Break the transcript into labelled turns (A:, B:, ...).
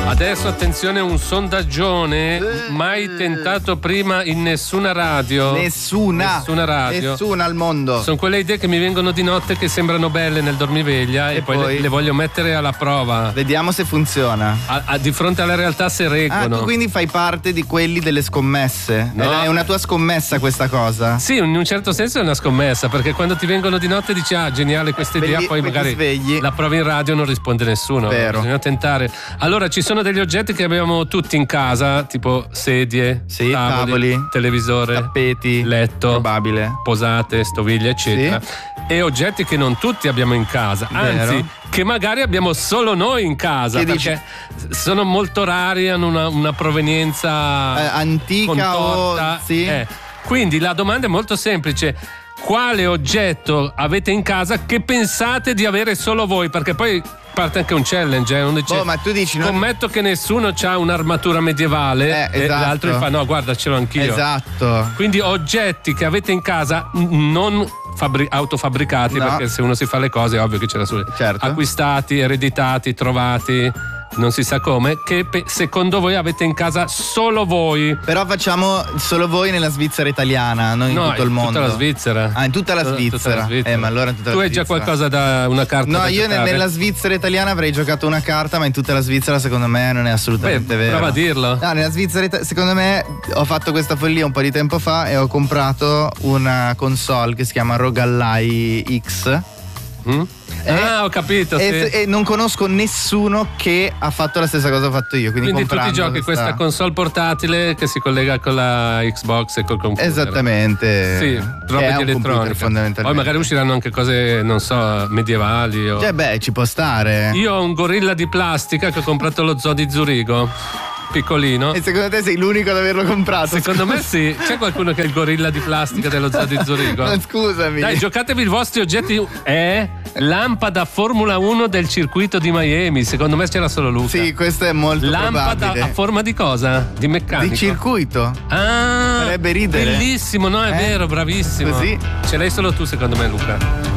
A: Adesso attenzione, un sondaggione mai tentato prima in nessuna radio.
B: Nessuna
A: radio.
B: Nessuna al mondo.
A: Sono quelle idee che mi vengono di notte che sembrano belle nel dormiveglia e poi le voglio mettere alla prova.
B: Vediamo se funziona.
A: Di fronte alla realtà se reggono.
B: Tu quindi fai parte di quelli delle scommesse? No. È una tua scommessa questa cosa?
A: Sì, in un certo senso è una scommessa, perché quando ti vengono di notte dici geniale questa idea, poi magari la provi in radio e non risponde nessuno.
B: Vero.
A: Bisogna tentare. Allora ci sono degli oggetti che abbiamo tutti in casa, tipo sedie, tavoli, televisore,
B: tappeti,
A: letto,
B: probabile,
A: posate, stoviglie, eccetera. E oggetti che non tutti abbiamo in casa, anzi che magari abbiamo solo noi in casa, perché sono molto rari, hanno una provenienza
B: antica
A: contorta. Quindi la domanda è molto semplice: quale oggetto avete in casa che pensate di avere solo voi? Perché poi parte anche un challenge, uno dice,
B: ma tu dici
A: scommetto che nessuno ha un'armatura medievale, e l'altro gli fa no, guarda, ce l'ho anch'io.
B: Esatto.
A: Quindi oggetti che avete in casa non autofabbricati, perché se uno si fa le cose è ovvio che ce l'ha su.
B: Certo.
A: Acquistati, ereditati, trovati, non si sa come, che secondo voi avete in casa solo voi.
B: Però facciamo solo voi nella Svizzera italiana, non in tutto il mondo.
A: In tutta la Svizzera.
B: In tutta la Svizzera. Ma allora in tutta
A: tu hai già qualcosa una carta?
B: No, io nella Svizzera italiana avrei giocato una carta, ma in tutta la Svizzera secondo me non è assolutamente vero.
A: Prova a dirlo.
B: No, nella Svizzera secondo me ho fatto questa follia un po' di tempo fa e ho comprato una console che si chiama ROG Ally X.
A: Ho capito.
B: E non conosco nessuno che ha fatto la stessa cosa che ho fatto io. Quindi
A: tu ti giochi questa console portatile che si collega con la Xbox e col computer.
B: Esattamente.
A: Sì, roba di elettronica. Poi magari usciranno anche cose, non so, medievali.
B: Ci può stare.
A: Io ho un gorilla di plastica che ho comprato allo zoo di Zurigo. Piccolino.
B: E secondo te sei l'unico ad averlo comprato?
A: Secondo me sì. C'è qualcuno che ha il gorilla di plastica dello zoo di Zurigo?
B: Ma scusami.
A: Dai, giocatevi i vostri oggetti. Lampada Formula 1 del circuito di Miami. Secondo me c'era solo Luca.
B: Sì, questo è molto
A: lampada
B: probabile.
A: A forma di cosa? Di meccanico?
B: Di circuito. Farebbe ridere.
A: Bellissimo, no? È vero, bravissimo.
B: Così.
A: Ce l'hai solo tu, secondo me, Luca.